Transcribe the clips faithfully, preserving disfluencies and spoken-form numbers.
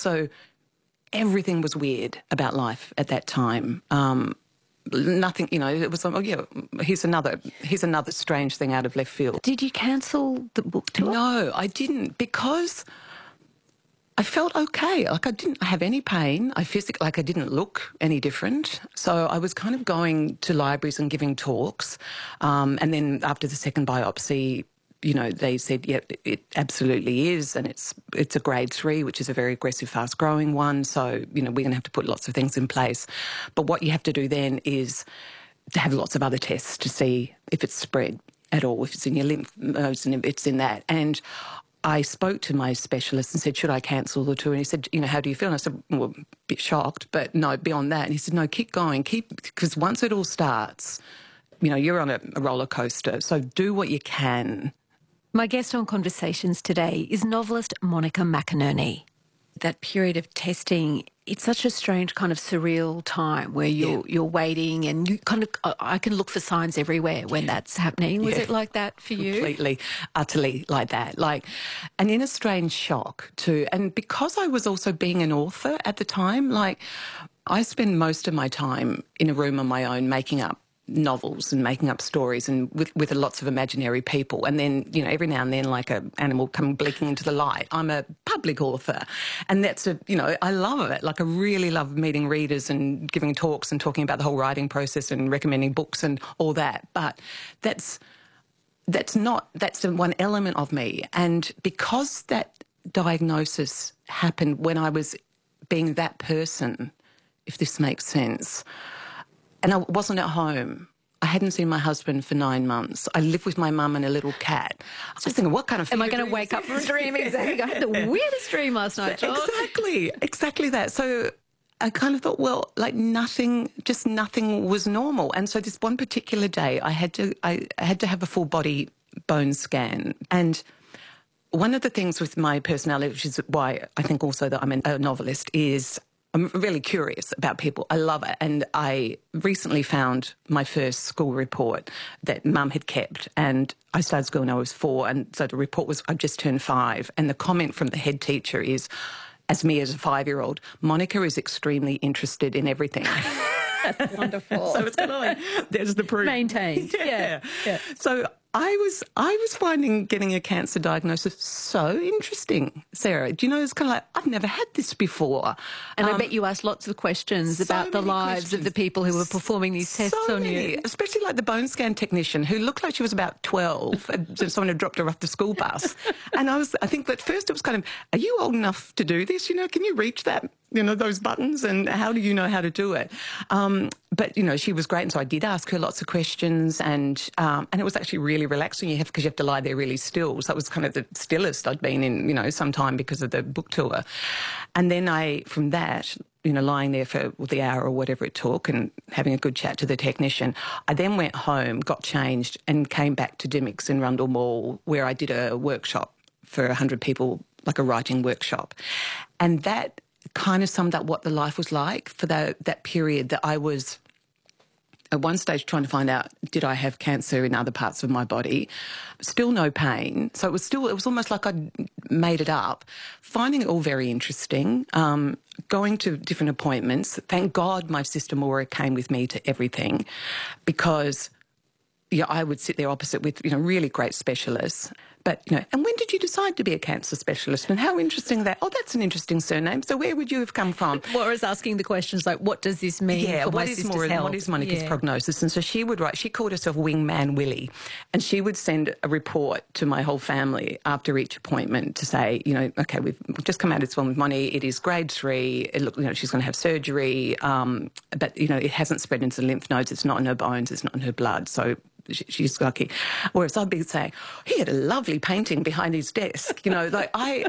So everything was weird about life at that time. Um, nothing, you know, it was like, oh, yeah, here's another, here's another strange thing out of left field. Did you cancel the book tour? No, I didn't, because I felt okay. Like I didn't have any pain. I physically, like I didn't look any different. So I was kind of going to libraries and giving talks. Um, and then after the second biopsy, you know, they said, yeah, it absolutely is. And it's it's a grade three, which is a very aggressive, fast growing one. So, you know, we're going to have to put lots of things in place. But what you have to do then is to have lots of other tests to see if it's spread at all, if it's in your lymph nodes and if it's in that. And I spoke to my specialist and said, should I cancel the tour? And he said, you know, how do you feel? And I said, well, a bit shocked, but no, beyond that. And he said, no, keep going, keep, because once it all starts, you know, you're on a, a roller coaster, so do what you can. My guest on Conversations today is novelist Monica McInerney. That period of testing, it's such a strange kind of surreal time where you're, yeah. you're waiting and you kind of, I can look for signs everywhere when that's happening. Was yeah. it like that for you? Completely, utterly like that. Like, and in a strange shock too. And because I was also being an author at the time, like I spend most of my time in a room on my own making up novels and making up stories and with, with lots of imaginary people. And then, you know, every now and then like an animal come blinking into the light. I'm a public author. And that's a, you know, I love it. Like I really love meeting readers and giving talks and talking about the whole writing process and recommending books and all that. But that's, that's not, that's one element of me. And because that diagnosis happened when I was being that person, if this makes sense, and I wasn't at home. I hadn't seen my husband for nine months. I lived with my mum and a little cat. I was just thinking, what kind of... Am I going to wake up from a dream? Exactly. I had the weirdest dream last night, John. Exactly, exactly that. So I kind of thought, well, like nothing, just nothing was normal. And so this one particular day, I had to, I had to have a full body bone scan. And one of the things with my personality, which is why I think also that I'm a novelist, is I'm really curious about people. I love it. And I recently found my first school report that Mum had kept. And I started school when I was four. And so the report was, I just turned five. And the comment from the head teacher is, as me as a five-year-old, Monica is extremely interested in everything. That's wonderful. So it's kind of like, there's the proof. Maintained. Yeah. yeah. yeah. So I was I was finding getting a cancer diagnosis so interesting, Sarah. Do you know, it's kind of like, I've never had this before. And um, I um, bet you asked lots of questions so about the lives questions. of the people who were performing these tests so on many, you. Especially like the bone scan technician who looked like she was about twelve and someone had dropped her off the school bus. And I was, I think at first it was kind of, are you old enough to do this? You know, can you reach that? You know, those buttons, and how do you know how to do it? Um, but, you know, she was great. And so I did ask her lots of questions, and um, and it was actually really relaxing. You have, because you have to lie there really still. So that was kind of the stillest I'd been in, you know, some time because of the book tour. And then I, from that, you know, lying there for the hour or whatever it took and having a good chat to the technician, I then went home, got changed and came back to Dymocks in Rundle Mall, where I did a workshop for one hundred people, like a writing workshop. And that kind of summed up what the life was like for that, that period that I was at one stage trying to find out, did I have cancer in other parts of my body? Still no pain. So it was still, it was almost like I'd made it up. Finding it all very interesting, um, going to different appointments. Thank God my sister Maura came with me to everything, because yeah, I would sit there opposite with, you know, really great specialists. But, you know, and when did you decide to be a cancer specialist? And how interesting that, oh, that's an interesting surname. So where would you have come from? Maura's asking the questions like, what does this mean yeah, for what my is sister's Maura, health? What is Monica's yeah. prognosis? And so she would write, she called herself Wingman Willie. And she would send a report to my whole family after each appointment to say, you know, okay, we've just come out of this one with Moni. It is grade three. It look, you know, she's going to have surgery. Um, but, you know, it hasn't spread into the lymph nodes. It's not in her bones. It's not in her blood. So she's lucky. Whereas I'd be saying, he had a lovely painting behind his desk. You know, like I,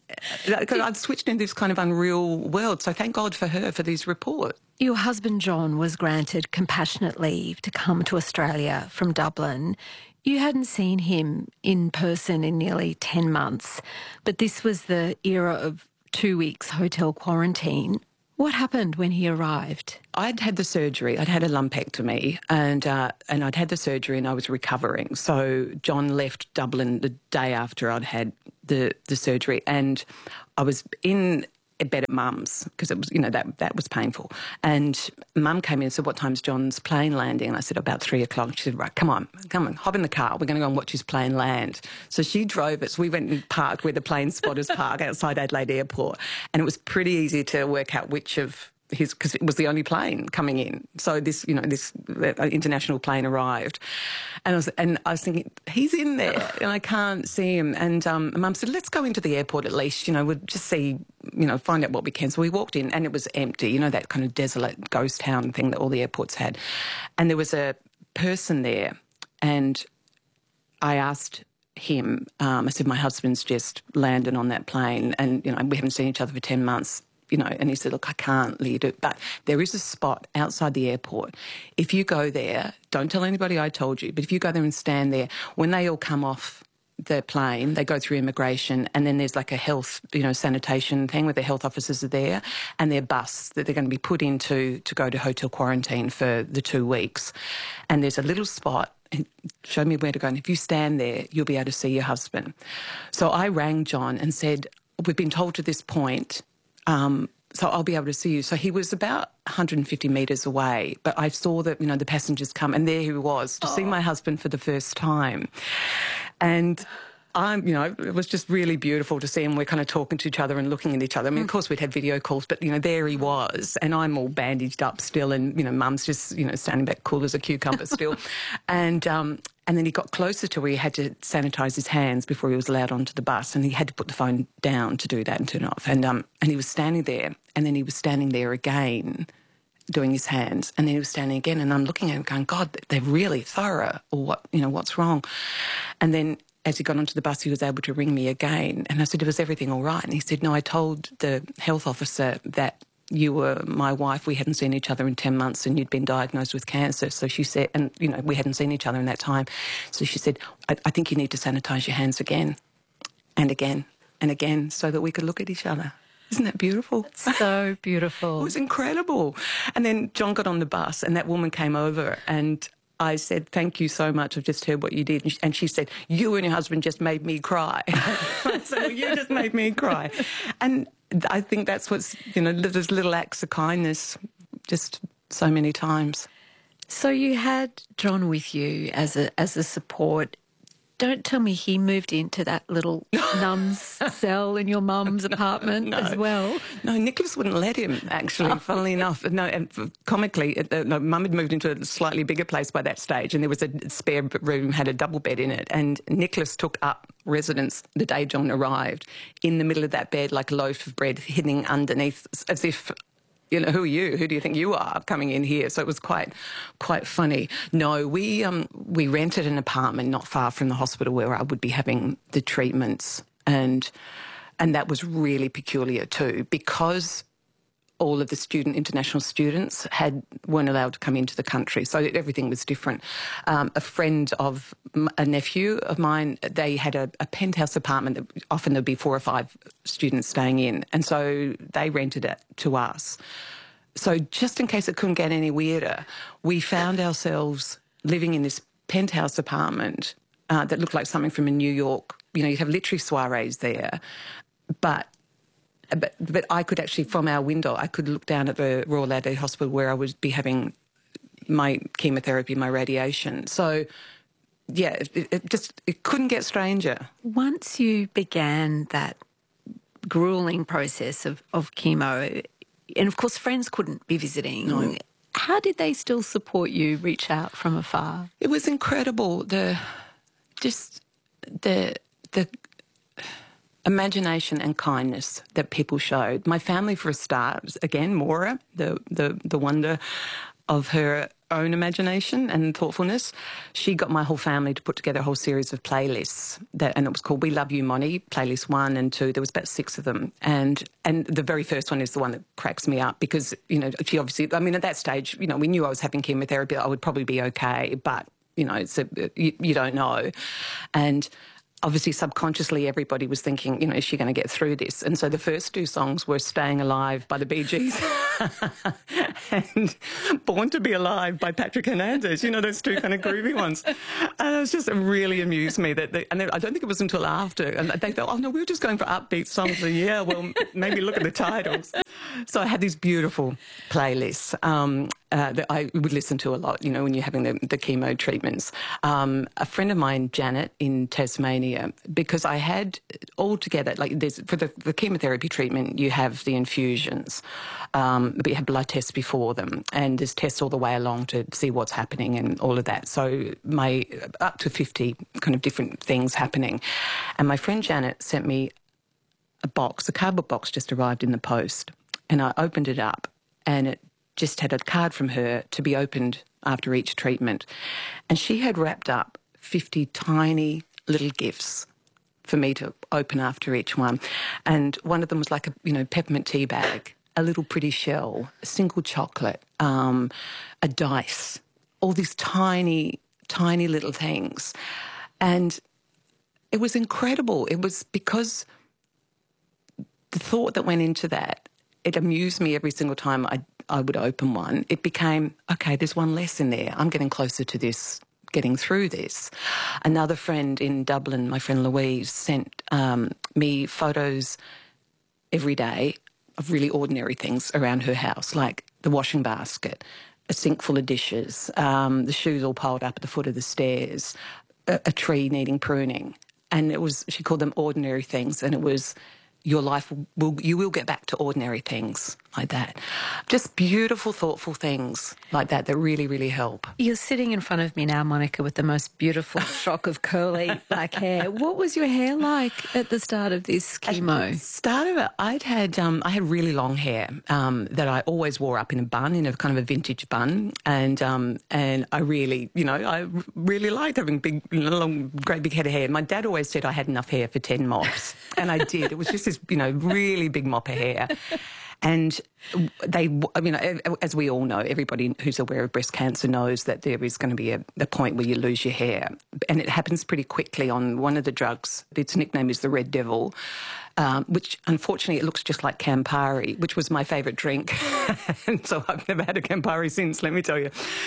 I'd switched into this kind of unreal world. So thank God for her for these reports. Your husband, John, was granted compassionate leave to come to Australia from Dublin. You hadn't seen him in person in nearly ten months, but this was the era of two weeks hotel quarantine. What happened when he arrived? I'd had the surgery. I'd had a lumpectomy, and uh, and I'd had the surgery, and I was recovering. So John left Dublin the day after I'd had the the surgery, and I was in bed at mum's because it was, you know, that that was painful. And mum came in and said, what time's John's plane landing? And I said, about three o'clock. She said, right, come on, come on, hop in the car. We're going to go and watch his plane land. So she drove us. We went and parked where the plane spotters park outside Adelaide Airport. And it was pretty easy to work out which of his, because it was the only plane coming in. So this, you know, this uh, international plane arrived. And I was, and I was thinking, he's in there and I can't see him. And um, Mum said, let's go into the airport at least, you know, we'll just see, you know, find out what we can. So we walked in and it was empty, you know, that kind of desolate ghost town thing that all the airports had. And there was a person there and I asked him, um, I said, my husband's just landed on that plane and, you know, we haven't seen each other for ten months. You know, and he said, look, I can't lead it, but there is a spot outside the airport. If you go there, don't tell anybody I told you, but if you go there and stand there, when they all come off the plane, they go through immigration and then there's like a health, you know, sanitation thing where the health officers are there and their bus that they're going to be put into to go to hotel quarantine for the two weeks. And there's a little spot. Show me where to go. And if you stand there, you'll be able to see your husband. So I rang John and said, we've been told to this point, Um, so I'll be able to see you. So he was about one hundred fifty metres away, but I saw that, you know, the passengers come and there he was to oh. see my husband for the first time. And I'm, you know, it was just really beautiful to see him. We're kind of talking to each other and looking at each other. I mean, mm. of course, we'd had video calls, but, you know, there he was. And I'm all bandaged up still and, you know, Mum's just, you know, standing back cool as a cucumber still. and um, and then he got closer to where he had to sanitise his hands before he was allowed onto the bus. And he had to put the phone down to do that and turn it off. And, um, and he was standing there and then he was standing there again doing his hands. And then he was standing again and I'm looking at him going, God, they're really thorough or what, you know, what's wrong? And then as he got onto the bus, he was able to ring me again. And I said, was everything all right? And he said, no, I told the health officer that you were my wife. We hadn't seen each other in ten months and you'd been diagnosed with cancer. So she said, and, you know, we hadn't seen each other in that time. So she said, I, I think you need to sanitise your hands again and again and again so that we could look at each other. Isn't that beautiful? That's so beautiful. It was incredible. And then John got on the bus and that woman came over and I said, thank you so much. I've just heard what you did. And she said, you and your husband just made me cry. I said, well, you just made me cry. And I think that's what's, you know, there's little acts of kindness just so many times. So you had John with you as a as a support. Don't tell me he moved into that little nun's cell in your mum's apartment no. as well. No, Nicholas wouldn't let him, actually, oh. funnily enough. No, and comically, uh, no, Mum had moved into a slightly bigger place by that stage and there was a spare room, had a double bed in it, and Nicholas took up residence the day John arrived in the middle of that bed like a loaf of bread hidden underneath as if... You know, who are you? Who do you think you are coming in here? So it was quite, quite funny. No, we um, we rented an apartment not far from the hospital where I would be having the treatments, and and that was really peculiar too because all of the student international students had weren't allowed to come into the country, so everything was different. Um, a friend of a nephew of mine, they had a, a penthouse apartment that often there'd be four or five students staying in, and so they rented it to us. So just in case it couldn't get any weirder, we found ourselves living in this penthouse apartment uh, that looked like something from a New York. You know, you'd have literary soirees there, but. But, but I could actually, from our window, I could look down at the Royal Adelaide Hospital where I would be having my chemotherapy, my radiation. So, yeah, it, it just it couldn't get stranger. Once you began that gruelling process of, of chemo, and of course friends couldn't be visiting, no. How did they still support you, reach out from afar? It was incredible. The just the the. imagination and kindness that people showed. My family, for a start, again, Maura, the, the, the wonder of her own imagination and thoughtfulness, she got my whole family to put together a whole series of playlists, that, and it was called We Love You, Moni, playlist one and two. There was about six of them. And and the very first one is the one that cracks me up because, you know, she obviously, I mean, at that stage, you know, we knew I was having chemotherapy. I would probably be okay, but, you know, it's a, you, you don't know. And obviously, subconsciously, everybody was thinking, you know, is she going to get through this? And so the first two songs were Staying Alive by the Bee Gees and Born to Be Alive by Patrick Hernandez, you know, those two kind of groovy ones. And it was just, it really amused me. that they, And then I don't think it was until after, and they thought, oh, no, we were just going for upbeat songs. So, yeah, well, maybe look at the titles. So I had these beautiful playlists um, uh, that I would listen to a lot, you know, when you're having the, the chemo treatments. Um, a friend of mine, Janet, in Tasmania, because I had all together, like there's, for the, the chemotherapy treatment, you have the infusions, um, but you have blood tests before them, and there's tests all the way along to see what's happening and all of that. So my up to fifty kind of different things happening. And my friend Janet sent me a box, a cardboard box just arrived in the post, and I opened it up, and it just had a card from her to be opened after each treatment. And she had wrapped up fifty tiny little gifts for me to open after each one. And one of them was like a, you know, peppermint tea bag, a little pretty shell, a single chocolate, um, a dice, all these tiny, tiny little things. And it was incredible. It was because the thought that went into that, it amused me every single time I, I would open one. It became, okay, there's one less in there. I'm getting closer to this, getting through this. Another friend in Dublin, my friend Louise, sent um, me photos every day of really ordinary things around her house, like the washing basket, a sink full of dishes, um, the shoes all piled up at the foot of the stairs, a, a tree needing pruning. And it was, she called them ordinary things, and it was, your life will, you will get back to ordinary things like that. Just beautiful, thoughtful things like that that really, really help. You're sitting in front of me now, Monica, with the most beautiful shock of curly black hair. What was your hair like at the start of this chemo? At the start of it, I'd had, um, I had really long hair um, that I always wore up in a bun, in a kind of a vintage bun. And um, and I really, you know, I really liked having big, long, great big head of hair. My dad always said I had enough hair for ten mops. And I did. It was just this, you know, really big mop of hair. And they, I mean, as we all know, everybody who's aware of breast cancer knows that there is going to be a, a point where you lose your hair. And it happens pretty quickly on one of the drugs. Its nickname is the Red Devil, um, which unfortunately it looks just like Campari, which was my favourite drink. And so I've never had a Campari since, let me tell you.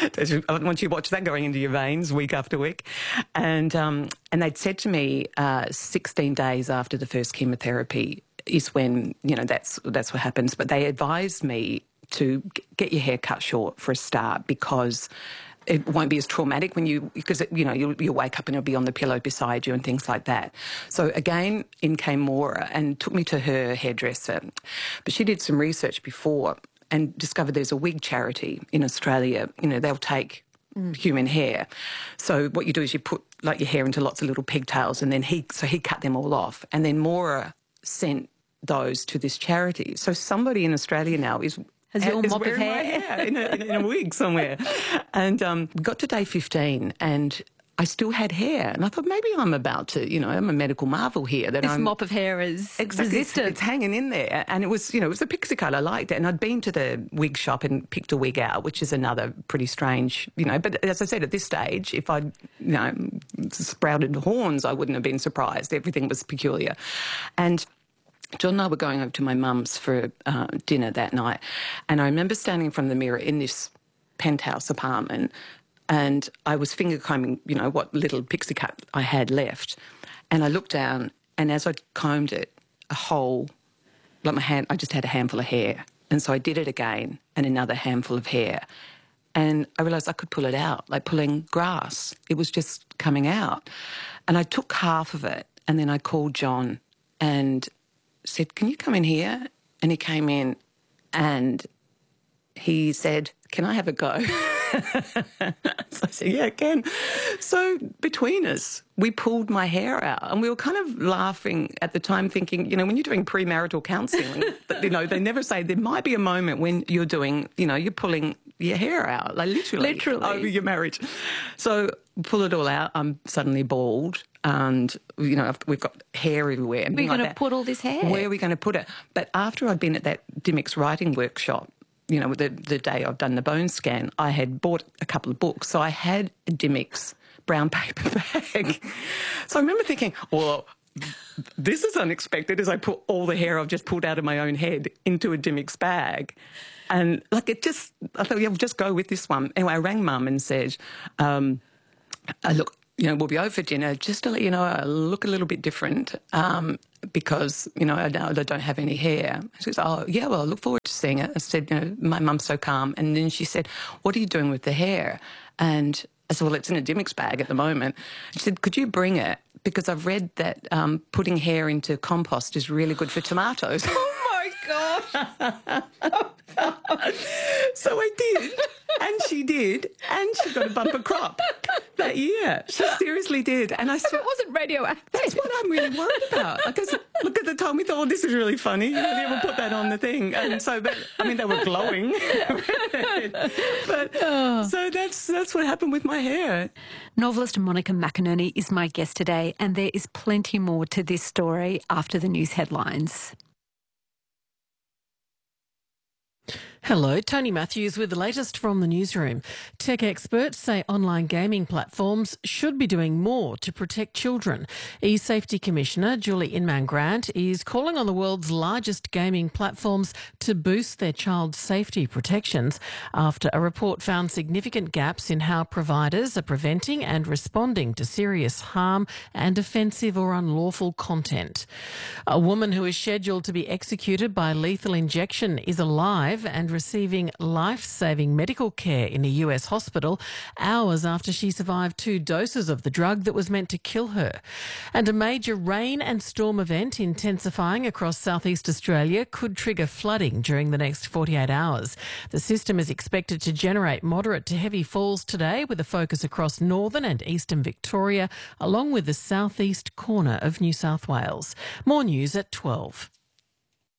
Once you watch that going into your veins week after week. And, um, and they'd said to me uh, sixteen days after the first chemotherapy, is when, you know, that's that's what happens. But they advised me to get your hair cut short for a start, because it won't be as traumatic when you, because, you know, you'll, you'll wake up and it'll be on the pillow beside you and things like that. So again, in came Maura and took me to her hairdresser. But she did some research before and discovered there's a wig charity in Australia. You know, they'll take Mm. human hair. So what you do is you put like your hair into lots of little pigtails, and then he, so he cut them all off. And then Maura sent those to this charity. So somebody in Australia now is Has your is mop of wearing my hair, hair in, a, in, a, in a wig somewhere. And um, got to day fifteen, and I still had hair, and I thought maybe I'm about to, you know, I'm a medical marvel here. That this I'm, mop of hair is exactly, resistant. It's, it's hanging in there, and it was, you know, it was a pixie cut. I liked it, and I'd been to the wig shop and picked a wig out, which is another pretty strange, you know. But as I said, at this stage, if I'd, you know, sprouted horns, I wouldn't have been surprised. Everything was peculiar, and John and I were going over to my mum's for uh, dinner that night, and I remember standing in front of the mirror in this penthouse apartment, and I was finger combing, you know, what little pixie cut I had left, and I looked down, and as I combed it, a whole, like my hand, I just had a handful of hair, and so I did it again, and another handful of hair, and I realised I could pull it out, like pulling grass. It was just coming out, and I took half of it, and then I called John and said, can you come in here? And he came in and he said, can I have a go? So I said, yeah, I can. So between us, we pulled my hair out, and we were kind of laughing at the time, thinking, you know, when you're doing premarital counselling, you know, they never say there might be a moment when you're doing, you know, you're pulling your hair out, like literally, literally over your marriage. So pull it all out. I'm suddenly bald, and you know we've got hair everywhere. We're going like to put all this hair. Where are we going to put it? But after I'd been at that Dymocks writing workshop, you know, the the day I've done the bone scan, I had bought a couple of books, so I had a Dymocks brown paper bag. So I remember thinking, well, this is unexpected, as I put all the hair I've just pulled out of my own head into a Dimix bag. And like it just, I thought, yeah, we'll just go with this one. Anyway, I rang Mum and said, um, uh, look, you know, we'll be over for dinner. Just to let you know, I look a little bit different um, because, you know, I, I don't have any hair. She goes, oh, yeah, well, I look forward to seeing it. I said, you know, my mum's so calm. And then she said, what are you doing with the hair? And I said, well, it's in a Dimix bag at the moment. She said, could you bring it? Because I've read that um, putting hair into compost is really good for tomatoes. Oh, my God. So I did, and she did, and she got a bumper crop that year. She seriously did. And I If it wasn't radioactive. that's what I'm really worried about. Because look, at the time we thought, oh, this is really funny. You know, we'll put that on the thing. And so, that, I mean, they were glowing. But so that's that's what happened with my hair. Novelist Monica McInerney is my guest today, and there is plenty more to this story after the news headlines. Hello, Tony Matthews with the latest from the newsroom. Tech experts say online gaming platforms should be doing more to protect children. E-Safety Commissioner Julie Inman-Grant is calling on the world's largest gaming platforms to boost their child safety protections after a report found significant gaps in how providers are preventing and responding to serious harm and offensive or unlawful content. A woman who is scheduled to be executed by lethal injection is alive and receiving life-saving medical care in a U S hospital hours after she survived two doses of the drug that was meant to kill her. And a major rain and storm event intensifying across southeast Australia could trigger flooding during the next forty-eight hours. The system is expected to generate moderate to heavy falls today, with a focus across northern and eastern Victoria, along with the southeast corner of New South Wales. More news at twelve.